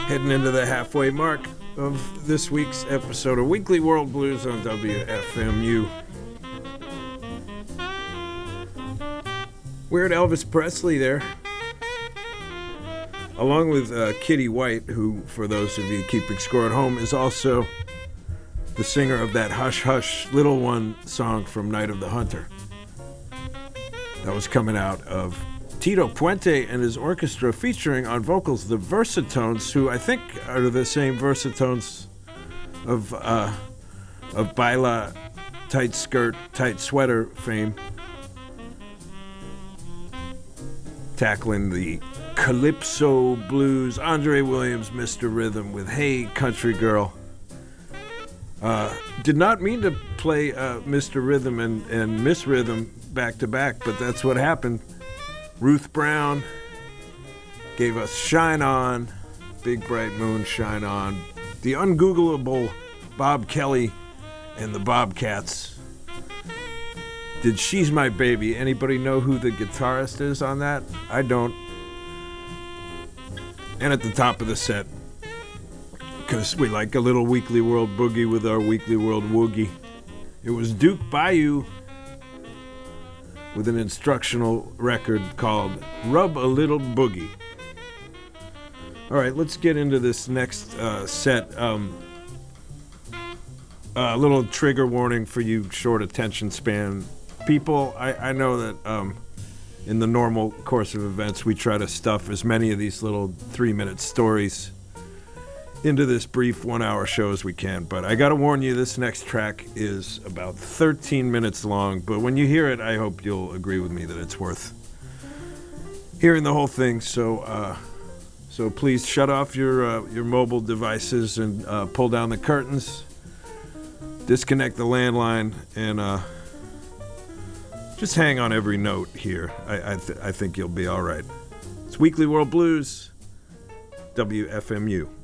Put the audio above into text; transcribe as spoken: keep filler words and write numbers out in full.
Heading into the halfway mark of this week's episode of Weekly World Blues on W F M U. Weird Elvis Presley there, along with uh, Kitty White, who, for those of you keeping score at home, is also the singer of that Hush Hush Little One song from Night of the Hunter. That was coming out of Tito Puente and his orchestra, featuring on vocals the Versatones, who I think are the same Versatones of uh, of Baila, Tight Skirt, Tight Sweater fame, tackling the Calypso blues. Andre Williams, Mister Rhythm with Hey Country Girl. Uh, did not mean to play uh, Mister Rhythm and, and Miss Rhythm back to back, but that's what happened. Ruth Brown gave us Shine On, Big Bright Moon, Shine On. The ungoogleable Bob Kelly and the Bobcats did She's My Baby. Anybody know who the guitarist is on that? I don't. And at the top of the set, because we like a little Weekly World Boogie with our Weekly World Woogie, it was Duke Bayou with an instructional record called Rub a Little Boogie. All right, let's get into this next uh, set. Um, a little trigger warning for you short attention span people. I, I know that um, in the normal course of events, we try to stuff as many of these little three-minute stories into this brief one-hour show as we can, but I gotta warn you, this next track is about thirteen minutes long, but when you hear it, I hope you'll agree with me that it's worth hearing the whole thing. So uh, so please shut off your uh, your mobile devices and uh, pull down the curtains, disconnect the landline, and uh, just hang on every note here. I, I, th- I think you'll be all right. It's Weekly World Blues, W F M U.